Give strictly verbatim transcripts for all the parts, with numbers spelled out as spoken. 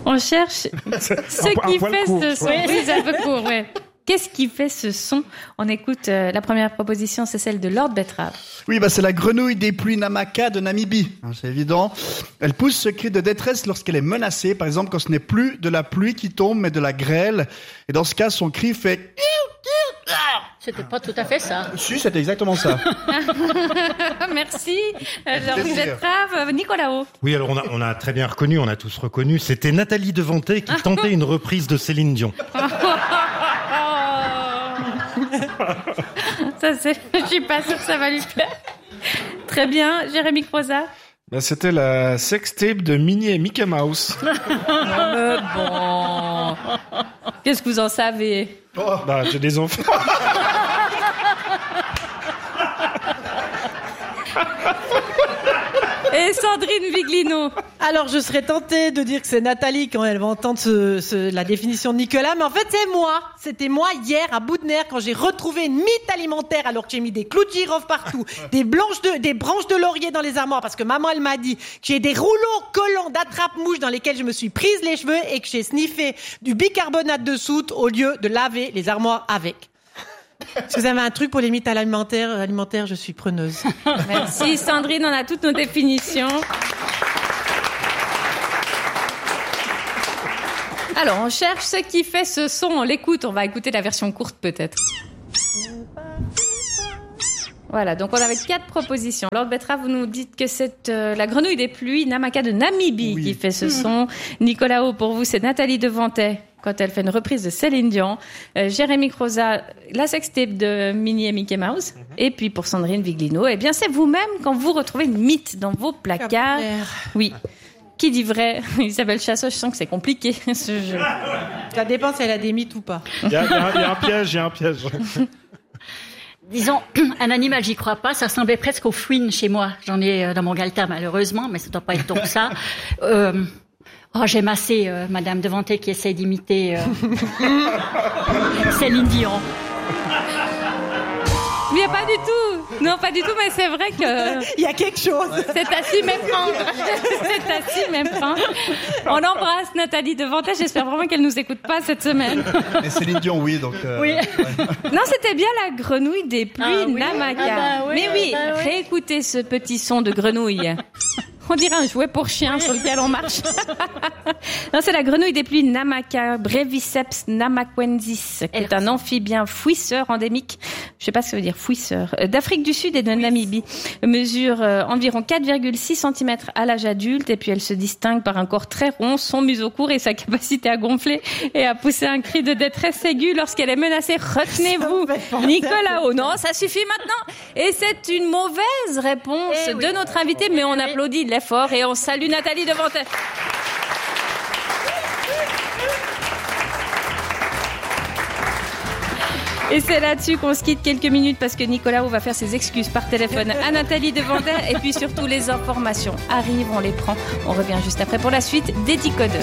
On cherche ce un, qui un fait court, ce son. Oui, c'est un peu court, ouais. Qu'est-ce qui fait ce son? On écoute euh, la première proposition, c'est celle de Lord Betrave. Oui, bah c'est la grenouille des pluies Namaka de Namibie, hein, c'est évident. Elle pousse ce cri de détresse lorsqu'elle est menacée, par exemple quand ce n'est plus de la pluie qui tombe, mais de la grêle. Et dans ce cas, son cri fait... C'était pas tout à fait ça. Si, c'était exactement ça. Merci, euh, Lord Betrave. Nicolas. Oui, alors on a, on a très bien reconnu, on a tous reconnu. C'était Nathalie Devantet qui tentait une reprise de Céline Dion. Ça, c'est... Je suis pas sûre que ça va lui plaire. Très bien, Jérémy Croza. Ben, c'était la sextape de Minnie et Mickey Mouse. Euh, bon. Qu'est-ce que vous en savez? Oh. Bah, j'ai des enfants. Et Sandrine Viglino. Alors, je serais tentée de dire que c'est Nathalie quand elle va entendre ce, ce, la définition de Nicolas, mais en fait, c'est moi. C'était moi hier à bout de nerfs quand j'ai retrouvé une mythe alimentaire alors que j'ai mis des clous de girofle partout, des, blanches de, des branches de laurier dans les armoires parce que maman, elle m'a dit que j'ai des rouleaux collants d'attrape-mouche dans lesquels je me suis prise les cheveux et que j'ai sniffé du bicarbonate de soude au lieu de laver les armoires avec. Est-ce que vous avez un truc pour les mythes alimentaires, alimentaires, je suis preneuse. Merci Sandrine, on a toutes nos définitions. Alors, on cherche ce qui fait ce son, on l'écoute, on va écouter la version courte peut-être. Voilà, donc on avait quatre propositions. Lord Betrave, vous nous dites que c'est euh, la grenouille des pluies Namaka de Namibie oui. qui fait ce son. Nicolas O, pour vous, c'est Nathalie Devantet quand elle fait une reprise de Céline Dion. Euh, Jérémy Croza, la sextape de Minnie et Mickey Mouse. Mm-hmm. Et puis pour Sandrine Viglino, eh bien c'est vous-même quand vous retrouvez une mythe dans vos placards. Oui. Qui dit vrai? Isabelle Chassot, je sens que c'est compliqué ce jeu. Ça dépend si elle a des mythes ou pas. Il y a, il y a, il y a un piège, il y a un piège. Disons, un animal, j'y crois pas. Ça ressemblait presque au fouine chez moi. J'en ai dans mon Galta, malheureusement, mais ça doit pas être donc ça. Euh, oh, j'aime assez euh, Madame Devantet qui essaie d'imiter euh, Céline Dion. Mais pas du tout. Non, pas du tout, mais c'est vrai que... Il y a quelque chose. C'est à s'y méprendre. C'est à s'y méprendre. On embrasse Nathalie Devantet. J'espère vraiment qu'elle nous écoute pas cette semaine. Et Céline Dion, oui, donc... Euh, oui. Ouais. Non, c'était bien la grenouille des pluies ah, oui. Namaka. Ah bah oui, mais oui, bah oui. réécoutez ce petit son de grenouille. On dirait un jouet pour chien oui. sur lequel on marche. Non, c'est la grenouille des pluies Namaka, Breviceps namaquensis, qui est un amphibien fouisseur endémique. Je sais pas ce que ça veut dire fouisseur. D'Afrique du Sud et de Namibie. Elle mesure euh, environ quatre virgule six centimètres à l'âge adulte et puis elle se distingue par un corps très rond, son museau court et sa capacité à gonfler et à pousser un cri de détresse aiguë lorsqu'elle est menacée. Retenez-vous, Nicolas O. Non, ça suffit maintenant. Et c'est une mauvaise réponse eh de oui. notre invité, mais on applaudit l'effort et on salue Nathalie Devantet. Et c'est là-dessus qu'on se quitte quelques minutes parce que Nicolas O va faire ses excuses par téléphone à Nathalie Devantet et puis surtout les informations arrivent, on les prend. On revient juste après pour la suite des Décodeurs.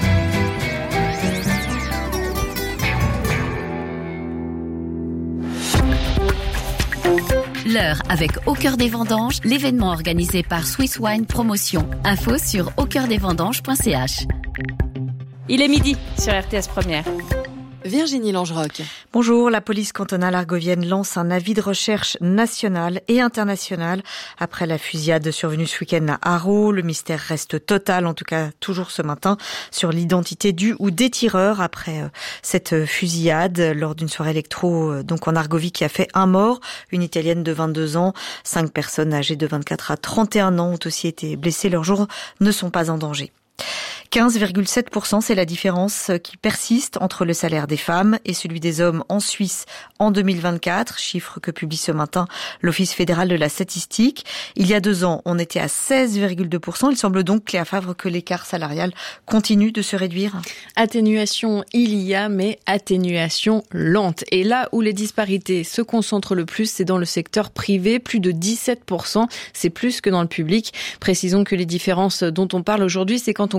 L'heure avec Au cœur des vendanges, l'événement organisé par Swiss Wine Promotion. Info sur au cœur des vendanges point c h. Il est midi sur R T S Première. Virginie Langeroc. Bonjour, la police cantonale argovienne lance un avis de recherche national et international après la fusillade survenue ce week-end à Haro. Le mystère reste total, en tout cas toujours ce matin, sur l'identité du ou des tireurs après euh, cette fusillade lors d'une soirée électro euh, donc en Argovie qui a fait un mort, une Italienne de vingt-deux ans. Cinq personnes âgées de vingt-quatre à trente et un ans ont aussi été blessées. Leurs jours ne sont pas en danger. quinze virgule sept pour cent, c'est la différence qui persiste entre le salaire des femmes et celui des hommes en Suisse en deux mille vingt-quatre, chiffre que publie ce matin l'Office fédéral de la statistique. Il y a deux ans, on était à seize virgule deux pour cent. Il semble donc, Cléa Favre, que l'écart salarial continue de se réduire. Atténuation, il y a, mais atténuation lente. Et là où les disparités se concentrent le plus, c'est dans le secteur privé, plus de dix-sept pour cent. C'est plus que dans le public. Précisons que les différences dont on parle aujourd'hui, c'est quand on compare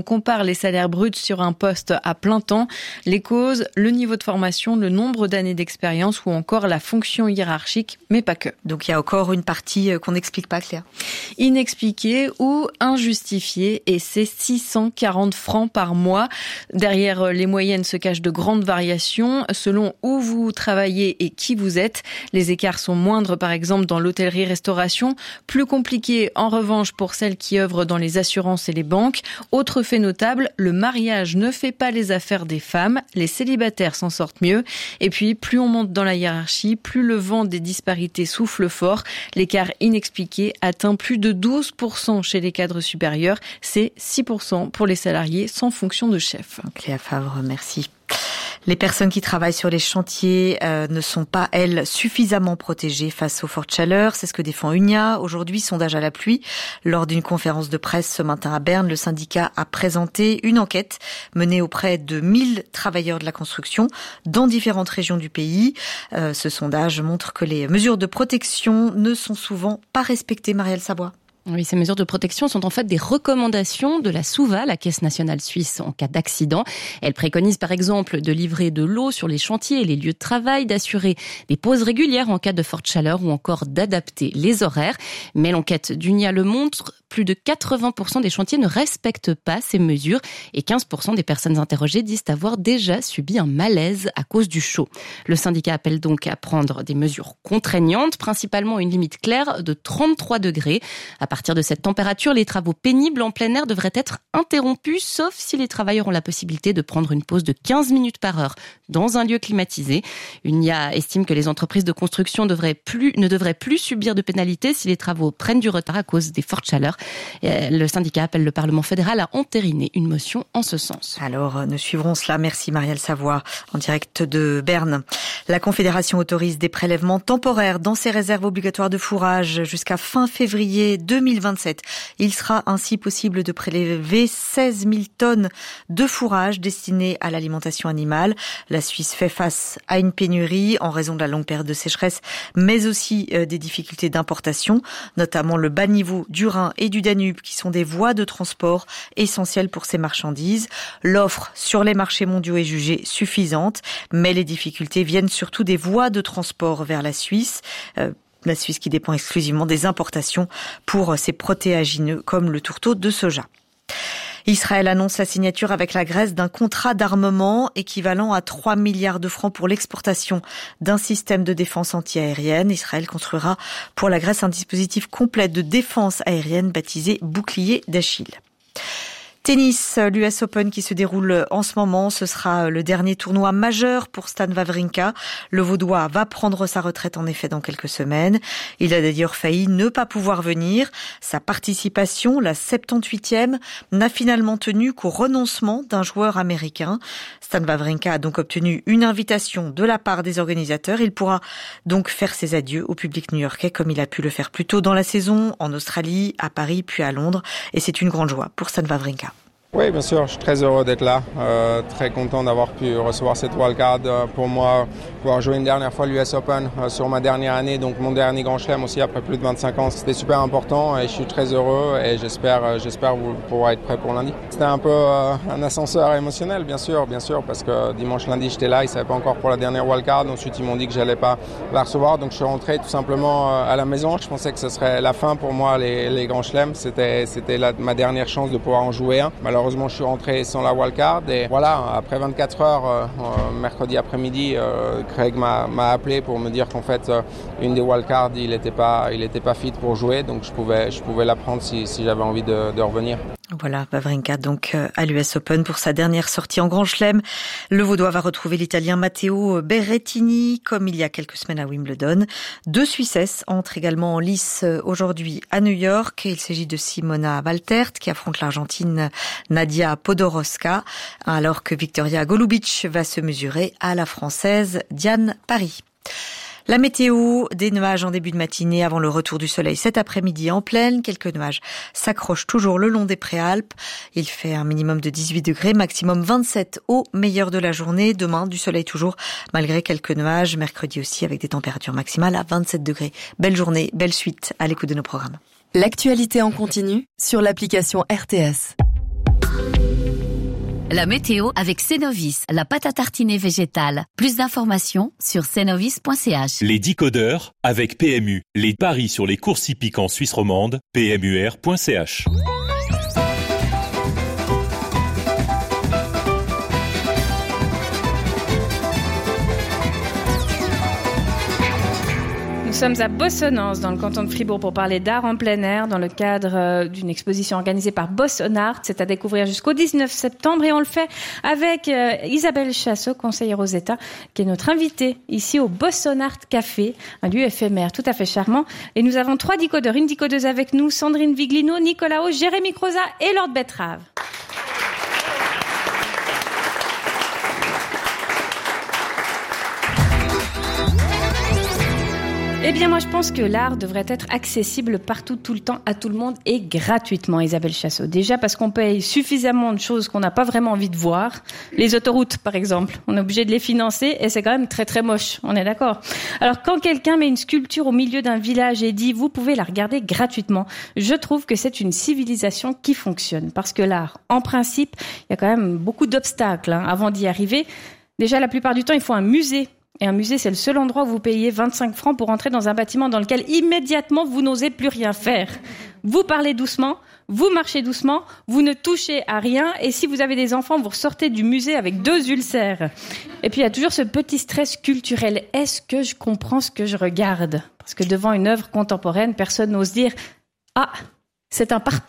les salaires bruts sur un poste à plein temps. Les causes, le niveau de formation, le nombre d'années d'expérience ou encore la fonction hiérarchique, mais pas que. Donc il y a encore une partie qu'on n'explique pas, Claire. Inexpliquée ou injustifiée, et c'est six cent quarante francs par mois. Derrière les moyennes se cachent de grandes variations selon où vous travaillez et qui vous êtes. Les écarts sont moindres par exemple dans l'hôtellerie-restauration, plus compliqué en revanche pour celles qui œuvrent dans les assurances et les banques. Autre fait notable, le mariage ne fait pas les affaires des femmes, les célibataires s'en sortent mieux. Et puis plus on monte dans la hiérarchie, plus le vent des disparités souffle fort. L'écart inexpliqué atteint plus de douze pour cent chez les cadres supérieurs, c'est six pour cent pour les salariés sans fonction de chef. Cléa Favre, merci. Les personnes qui travaillent sur les chantiers euh, ne sont pas, elles, suffisamment protégées face aux fortes chaleurs. C'est ce que défend Unia. Aujourd'hui, sondage à la pluie. Lors d'une conférence de presse ce matin à Berne, le syndicat a présenté une enquête menée auprès de mille travailleurs de la construction dans différentes régions du pays. Euh, ce sondage montre que les mesures de protection ne sont souvent pas respectées. Marielle Savoie. Oui, ces mesures de protection sont en fait des recommandations de la SUVA, la Caisse nationale suisse, en cas d'accident. Elle préconise par exemple de livrer de l'eau sur les chantiers et les lieux de travail, d'assurer des pauses régulières en cas de forte chaleur ou encore d'adapter les horaires. Mais l'enquête d'Unia le montre, plus de quatre-vingts pour cent des chantiers ne respectent pas ces mesures et quinze pour cent des personnes interrogées disent avoir déjà subi un malaise à cause du chaud. Le syndicat appelle donc à prendre des mesures contraignantes, principalement une limite claire de trente-trois degrés. À partir de cette température, les travaux pénibles en plein air devraient être interrompus, sauf si les travailleurs ont la possibilité de prendre une pause de quinze minutes par heure dans un lieu climatisé. Unia estime que les entreprises de construction devraient plus, ne devraient plus subir de pénalités si les travaux prennent du retard à cause des fortes chaleurs. Le syndicat appelle le Parlement fédéral à entériner une motion en ce sens. Alors, nous suivrons cela. Merci Marielle Savoie, en direct de Berne. La Confédération autorise des prélèvements temporaires dans ses réserves obligatoires de fourrage jusqu'à fin février deux mille vingt-sept. Il sera ainsi possible de prélever seize mille tonnes de fourrage destiné à l'alimentation animale. La Suisse fait face à une pénurie en raison de la longue période de sécheresse, mais aussi des difficultés d'importation, notamment le bas niveau du Rhin et du Danube, qui sont des voies de transport essentielles pour ces marchandises. L'offre sur les marchés mondiaux est jugée suffisante, mais les difficultés viennent surtout des voies de transport vers la Suisse. Euh, La Suisse qui dépend exclusivement des importations pour ses protéagineux comme le tourteau de soja. Israël annonce la signature avec la Grèce d'un contrat d'armement équivalent à trois milliards de francs pour l'exportation d'un système de défense antiaérienne. Israël construira pour la Grèce un dispositif complet de défense aérienne baptisé Bouclier d'Achille. Tennis, l'U S Open qui se déroule en ce moment, ce sera le dernier tournoi majeur pour Stan Wawrinka. Le Vaudois va prendre sa retraite en effet dans quelques semaines. Il a d'ailleurs failli ne pas pouvoir venir. Sa participation, la soixante-dix-huitième, n'a finalement tenu qu'au renoncement d'un joueur américain. Stan Wawrinka a donc obtenu une invitation de la part des organisateurs. Il pourra donc faire ses adieux au public new-yorkais comme il a pu le faire plus tôt dans la saison, en Australie, à Paris puis à Londres. Et c'est une grande joie pour Stan Wawrinka. Oui, bien sûr, je suis très heureux d'être là, euh, très content d'avoir pu recevoir cette wildcard. Euh, pour moi, pouvoir jouer une dernière fois l'U S Open euh, sur ma dernière année, donc mon dernier grand chelem aussi après plus de vingt-cinq ans, c'était super important et je suis très heureux et j'espère, euh, j'espère pouvoir être prêt pour lundi. C'était un peu euh, un ascenseur émotionnel, bien sûr, bien sûr, parce que dimanche, lundi, j'étais là, ils ne savaient pas encore pour la dernière wildcard, ensuite ils m'ont dit que j'allais pas la recevoir, donc je suis rentré tout simplement euh, à la maison. Je pensais que ce serait la fin pour moi, les, les grands chelems, c'était, c'était la, ma dernière chance de pouvoir en jouer un. Malheureusement, je suis rentré sans la wildcard et voilà, après vingt-quatre heures, euh, mercredi après-midi, euh, Craig m'a, m'a appelé pour me dire qu'en fait, euh, une des wildcards, il n'était pas, il était pas fit pour jouer, donc je pouvais, je pouvais la prendre si, si j'avais envie de, de revenir. Voilà, Wawrinka donc à l'U S Open pour sa dernière sortie en Grand Chelem. Le Vaudois va retrouver l'Italien Matteo Berrettini comme il y a quelques semaines à Wimbledon. Deux Suissesses entrent également en lice aujourd'hui à New York. Il s'agit de Simona Waltert qui affronte l'Argentine Nadia Podoroska, alors que Victoria Golubic va se mesurer à la Française Diane Paris. La météo, des nuages en début de matinée avant le retour du soleil cet après-midi en plaine. Quelques nuages s'accrochent toujours le long des préalpes. Il fait un minimum de dix-huit degrés, maximum vingt-sept au meilleur de la journée. Demain, du soleil toujours, malgré quelques nuages. Mercredi aussi, avec des températures maximales à vingt-sept degrés. Belle journée, belle suite à l'écoute de nos programmes. L'actualité en continu sur l'application R T S. La météo avec Cenovis, la pâte à tartiner végétale. Plus d'informations sur cenovis point c h. Les décodeurs avec P M U. Les paris sur les courses hippiques en Suisse romande, p m u r point c h. Nous sommes à Bossonnance, dans le canton de Fribourg, pour parler d'art en plein air dans le cadre d'une exposition organisée par Bossonart. C'est à découvrir jusqu'au dix-neuf septembre et on le fait avec euh, Isabelle Chassot, conseillère aux États, qui est notre invitée ici au Bossonart Café, un lieu éphémère tout à fait charmant. Et nous avons trois décodeurs, une décodeuse avec nous, Sandrine Viglino, Nicolas Haut, Jérémy Croza et Lord Betrave. Eh bien, moi, je pense que l'art devrait être accessible partout, tout le temps, à tout le monde et gratuitement, Isabelle Chassot. Déjà parce qu'on paye suffisamment de choses qu'on n'a pas vraiment envie de voir. Les autoroutes, par exemple. On est obligé de les financer et c'est quand même très, très moche. On est d'accord? Alors, quand quelqu'un met une sculpture au milieu d'un village et dit « vous pouvez la regarder gratuitement », je trouve que c'est une civilisation qui fonctionne. Parce que l'art, en principe, il y a quand même beaucoup d'obstacles hein, avant d'y arriver. Déjà, la plupart du temps, il faut un musée. Et un musée, c'est le seul endroit où vous payez vingt-cinq francs pour entrer dans un bâtiment dans lequel immédiatement vous n'osez plus rien faire. Vous parlez doucement, vous marchez doucement, vous ne touchez à rien et si vous avez des enfants, vous ressortez du musée avec deux ulcères. Et puis il y a toujours ce petit stress culturel. Est-ce que je comprends ce que je regarde? Parce que devant une œuvre contemporaine, personne n'ose dire « Ah, c'est un parpaing !»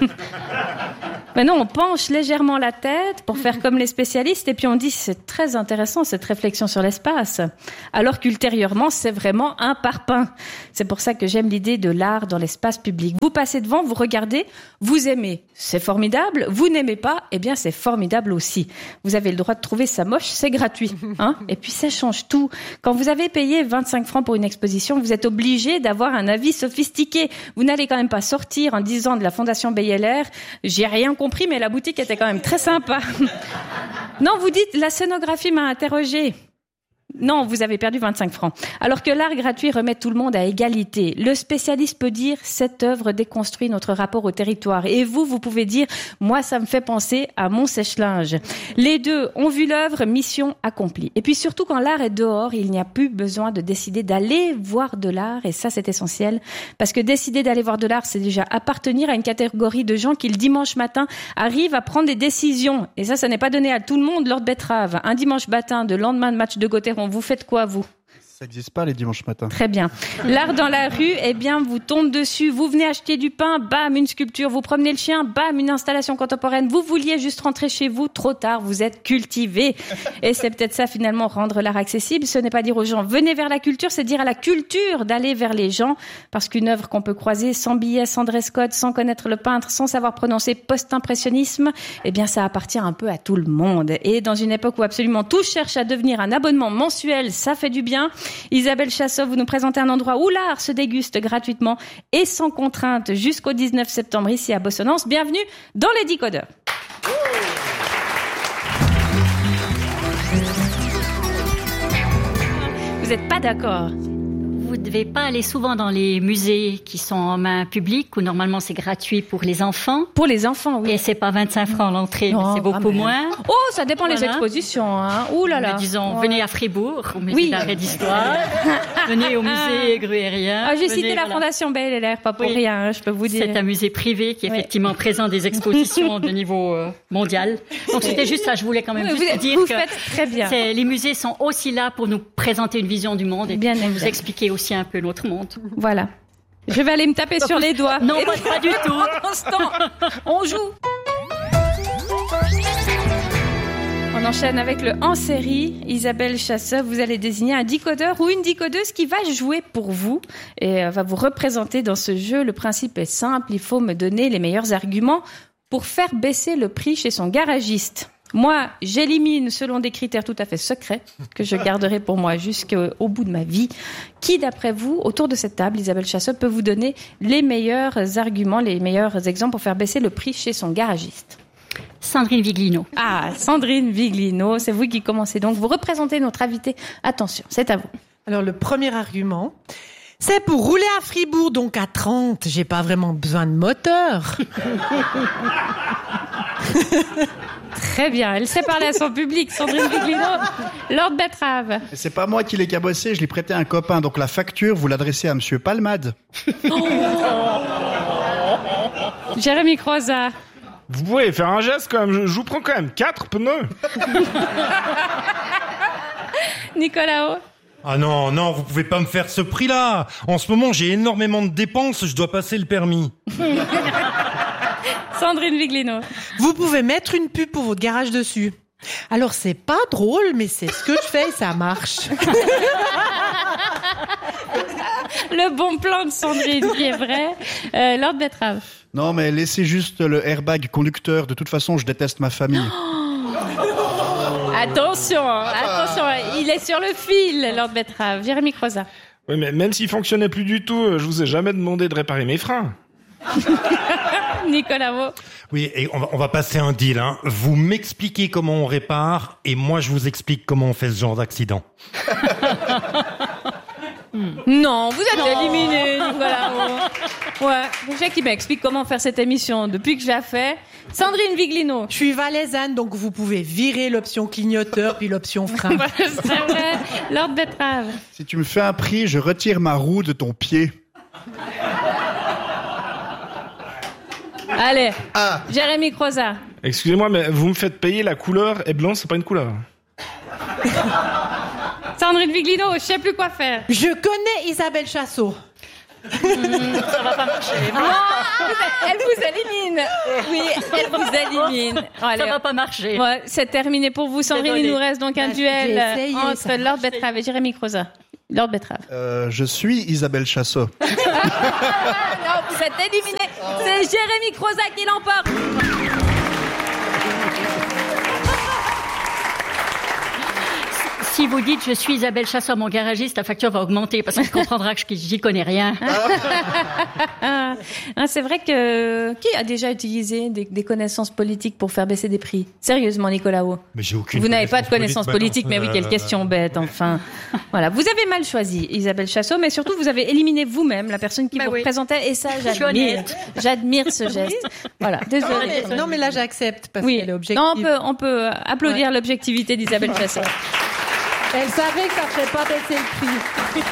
Mais non, on penche légèrement la tête pour faire comme les spécialistes et puis on dit c'est très intéressant cette réflexion sur l'espace. Alors qu'ultérieurement, c'est vraiment un parpaing. C'est pour ça que j'aime l'idée de l'art dans l'espace public. Vous passez devant, vous regardez, vous aimez, c'est formidable. Vous n'aimez pas, eh bien c'est formidable aussi. Vous avez le droit de trouver ça moche, c'est gratuit. Hein, et puis ça change tout. Quand vous avez payé vingt-cinq francs pour une exposition, vous êtes obligé d'avoir un avis sophistiqué. Vous n'allez quand même pas sortir en disant de la Fondation B L R, j'ai rien compris, mais la boutique était quand même très sympa. Non, vous dites, la scénographie m'a interrogée. Non, vous avez perdu vingt-cinq francs. Alors que l'art gratuit remet tout le monde à égalité. Le spécialiste peut dire, cette œuvre déconstruit notre rapport au territoire. Et vous, vous pouvez dire, moi, ça me fait penser à mon sèche-linge. Les deux ont vu l'œuvre, mission accomplie. Et puis surtout, quand l'art est dehors, il n'y a plus besoin de décider d'aller voir de l'art. Et ça, c'est essentiel. Parce que décider d'aller voir de l'art, c'est déjà appartenir à une catégorie de gens qui, le dimanche matin, arrivent à prendre des décisions. Et ça, ça n'est pas donné à tout le monde, Lord Betrave. Un dimanche matin, de lendemain de match de Gauthieron, vous faites quoi, vous? Ça n'existe pas les dimanches matins. Très bien. L'art dans la rue, eh bien, vous tombe dessus. Vous venez acheter du pain, bam, une sculpture. Vous promenez le chien, bam, une installation contemporaine. Vous vouliez juste rentrer chez vous, trop tard, vous êtes cultivé. Et c'est peut-être ça, finalement, rendre l'art accessible. Ce n'est pas dire aux gens, venez vers la culture, c'est dire à la culture d'aller vers les gens. Parce qu'une œuvre qu'on peut croiser sans billet, sans dress code, sans connaître le peintre, sans savoir prononcer post-impressionnisme, eh bien, ça appartient un peu à tout le monde. Et dans une époque où absolument tout cherche à devenir un abonnement mensuel, ça fait du bien. Isabelle Chassot, vous nous présentez un endroit où l'art se déguste gratuitement et sans contrainte jusqu'au dix-neuf septembre ici à Bossonnance. Bienvenue dans les décodeurs. Vous n'êtes pas d'accord? Vous ne devez pas aller souvent dans les musées qui sont en main publique où normalement c'est gratuit pour les enfants. Pour les enfants, oui. Et c'est pas vingt-cinq francs l'entrée, mais c'est beaucoup moins. Oh, ça dépend voilà. Les expositions, hein. Ouh là là. Mais disons, ouais. Venez à Fribourg, au musée oui. d'art et d'histoire. Venez au musée gruérien. Ah, j'ai venez, cité la voilà. Fondation B L R, pas pour oui. rien, je peux vous dire. C'est un musée privé qui effectivement oui. présente des expositions de niveau euh, mondial. Donc c'était juste ça, je voulais quand même oui, juste vous, dire vous que faites très bien. C'est, les musées sont aussi là pour nous présenter une vision du monde et bien pour nous expliquer aussi un peu notre monde. Voilà. Je vais aller me taper sur les doigts. Non, pas, pas du tout. Instant, on joue. On enchaîne avec le en série. Isabelle Chassot, vous allez désigner un décodeur ou une décodeuse qui va jouer pour vous et va vous représenter dans ce jeu. Le principe est simple, il faut me donner les meilleurs arguments pour faire baisser le prix chez son garagiste. Moi, j'élimine selon des critères tout à fait secrets que je garderai pour moi jusqu'au bout de ma vie. Qui, d'après vous, autour de cette table, Isabelle Chassot, peut vous donner les meilleurs arguments, les meilleurs exemples pour faire baisser le prix chez son garagiste? Sandrine Viglino. Ah, Sandrine Viglino, c'est vous qui commencez donc. Vous représentez notre invité. Attention, c'est à vous. Alors, le premier argument, c'est pour rouler à Fribourg, donc à trente, j'ai pas vraiment besoin de moteur. Très bien. Elle sait parler à son public. Sandrine Viglino, Lord Betrave. Et c'est pas moi qui l'ai cabossé, je l'ai prêté à un copain. Donc la facture, vous l'adressez à Monsieur Palmade. Jérémy Croza. Vous pouvez faire un geste quand même, je, je vous prends quand même quatre pneus. Nicolas O. Ah non, non, vous pouvez pas me faire ce prix-là. En ce moment, j'ai énormément de dépenses, je dois passer le permis. Sandrine Viglino. Vous pouvez mettre une pub pour votre garage dessus. Alors c'est pas drôle, mais c'est ce que je fais et ça marche. Le bon plan de Sandrine qui est vrai. Euh, Lord Betrave. Non, mais laissez juste le airbag conducteur. De toute façon, je déteste ma famille. Attention, attention, il est sur le fil, Lord Betrave. Jérémy Croza. Oui, mais même s'il fonctionnait plus du tout, je vous ai jamais demandé de réparer mes freins. Nicolas Vaux. Oui, et on va, on va passer un deal, hein. Vous m'expliquez comment on répare, et moi je vous explique comment on fait ce genre d'accident. Non, vous êtes éliminé, Nicolas Vaux. Ouais, déjà qui m'explique comment faire cette émission depuis que je la fais. Sandrine Viglino. Je suis valaisanne, donc vous pouvez virer l'option clignoteur puis l'option frein. C'est vrai. Lord Betrave. Si tu me fais un prix, je retire ma roue de ton pied. Allez, ah. Jérémy Croza. Excusez-moi, mais vous me faites payer la couleur et blanc, c'est pas une couleur. Sandrine Viglino, je sais plus quoi faire. Je connais Isabelle Chassot. Mmh, ça va pas marcher. Ah, elle vous élimine. Oui, elle vous élimine. Allez, ça va pas marcher. Ouais, c'est terminé pour vous, Sandrine. Désolée. Il nous reste donc un Bah, duel essayé, entre Lord Betrave et Jérémy Croza. Lord Betrave. Euh, je suis Isabelle Chassot. Ah, non, vous êtes éliminé. C'est Jérémy Croza qui l'emporte. Si vous dites je suis Isabelle Chassot, mon garagiste, la facture va augmenter parce qu'il comprendra que j'y connais rien. Ah, c'est vrai que qui a déjà utilisé des, des connaissances politiques pour faire baisser des prix? Sérieusement, Nicolas O. Mais j'ai aucune. Vous n'avez pas de connaissances politiques, politique, mais oui, quelle euh, question bête, enfin. Voilà, vous avez mal choisi, Isabelle Chassot, mais surtout vous avez éliminé vous-même la personne qui bah vous oui. représentait, et ça, Je suis j'admire. honnête. J'admire ce geste. Voilà, désolée. Non, mais là, j'accepte parce Oui, qu'elle est objective. non, on peut, on peut applaudir l'objectivité d'Isabelle Chassot. Elle savait que ça ferait pas baisser le prix.